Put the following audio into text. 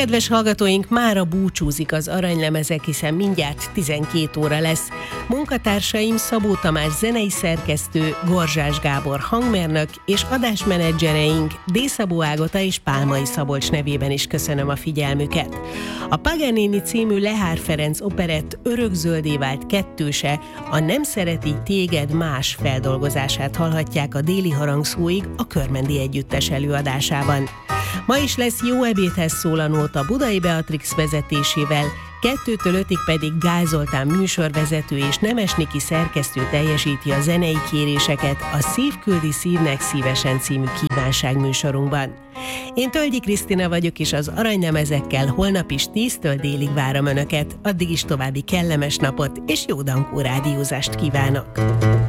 Kedves hallgatóink, mára búcsúzik az Aranylemezek, hiszen mindjárt 12 óra lesz. Munkatársaim Szabó Tamás zenei szerkesztő, Gorzsás Gábor hangmérnök és adásmenedzsereink D. Szabó Ágota és Pálmai Szabolcs nevében is köszönöm a figyelmüket. A Paganini című Lehár Ferenc operett örökzöldé vált kettőse, a Nem szereti téged más feldolgozását hallhatják a Déli harangszóig a Körmendi Együttes előadásában. Ma is lesz Jó ebédhez szól a nóta Budai Beatrix vezetésével, 2-től 5-ig pedig Gál Zoltán műsorvezető és Nemes Niki szerkesztő teljesíti a zenei kéréseket a Szív küldi szívnek szívesen című kívánság műsorunkban. Én Tölgyi Krisztina vagyok, és az Aranylemezekkel holnap is 10-től délig várom Önöket. Addig is további kellemes napot és jó dankó rádiózást kívánok!